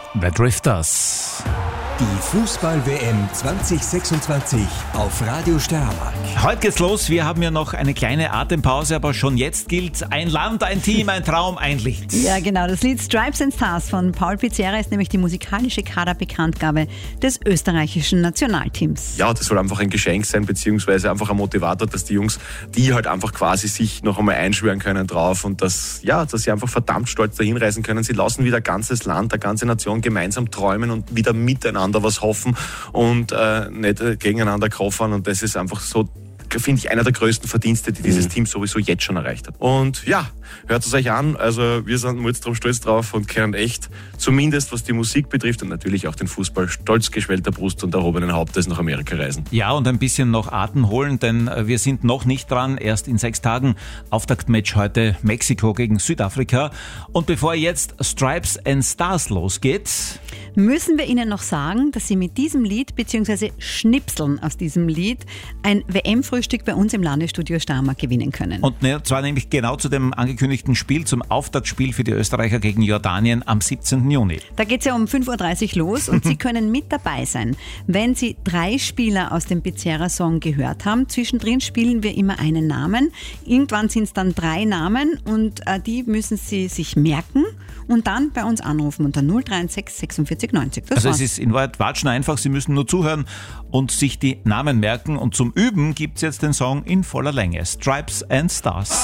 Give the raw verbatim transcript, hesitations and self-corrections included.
The Drifters. Die Fußball-W M zwanzig sechsundzwanzig auf Radio Steiermark. Heute geht's los. Wir haben ja noch eine kleine Atempause, aber schon jetzt gilt: ein Land, ein Team, ein Traum, ein Lied. Ja, genau. Das Lied Stripes and Stars von Paul Pizzera ist nämlich die musikalische Kaderbekanntgabe des österreichischen Nationalteams. Ja, das soll einfach ein Geschenk sein, beziehungsweise einfach ein Motivator, dass die Jungs, die halt einfach quasi sich noch einmal einschwören können drauf und dass, ja, dass sie einfach verdammt stolz dahin reisen können. Sie lassen wieder ein ganzes Land, eine ganze Nation gemeinsam träumen und wieder miteinander was hoffen und äh, nicht äh, gegeneinander koffern, und das ist einfach so, finde ich, einer der größten Verdienste, die dieses mhm. Team sowieso jetzt schon erreicht hat. Und ja, hört es euch an, also wir sind Mordstrom stolz drauf und können echt, zumindest was die Musik betrifft und natürlich auch den Fußball, stolz geschwellter Brust und erhobenen Hauptes nach Amerika reisen. Ja, und ein bisschen noch Atem holen, denn wir sind noch nicht dran, erst in sechs Tagen. Auftaktmatch heute Mexiko gegen Südafrika. Und bevor jetzt Stripes and Stars losgeht, müssen wir Ihnen noch sagen, dass Sie mit diesem Lied bzw. Schnipseln aus diesem Lied ein W M-Frühstück bei uns im Landesstudio Steiermark gewinnen können. Und ne, zwar nämlich genau zu dem angekündigten Spiel, zum Auftaktspiel für die Österreicher gegen Jordanien am siebzehnten Juni. Da geht es ja um fünf Uhr dreißig los und Sie können mit dabei sein, wenn Sie drei Spieler aus dem Pizzera-Song gehört haben. Zwischendrin spielen wir immer einen Namen. Irgendwann sind es dann drei Namen und äh, die müssen Sie sich merken und dann bei uns anrufen unter null drei sechs sechsundvierzig neunzig. Das also war's. Es ist in Wahrheit watschen einfach, Sie müssen nur zuhören und sich die Namen merken. Und zum Üben gibt es jetzt den Song in voller Länge. Stripes and Stars.